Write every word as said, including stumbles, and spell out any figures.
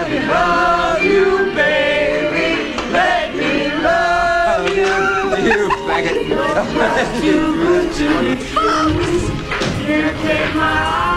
Let me love you, baby. Let me love you. You faggot. You're too good to me. Can't take my eyes.